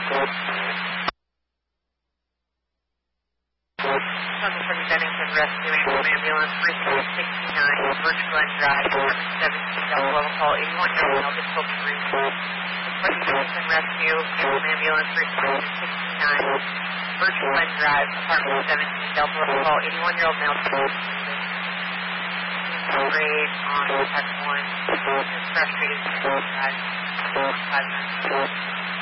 Tunnel from Bennington Rescue Ambulance 3669, Birch Glen Drive, 17, double level call, 81-year-old male, difficult to reach. From Bennington Rescue Ambulance 3669, Birch Glen Drive, apartment 17, double level call, 81-year-old male, grade on text 1, frustrated, 5 minutes.